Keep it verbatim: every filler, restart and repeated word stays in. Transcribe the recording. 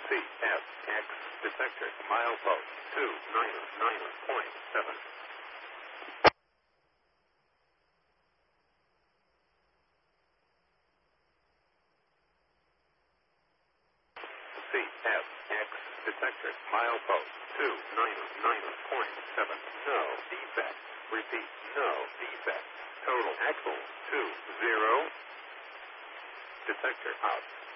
C F X detector milepost two nine nine point seven. C F X detector milepost two nine nine point seven. No defect. Repeat, no defect. Total axle two zero. Detector out.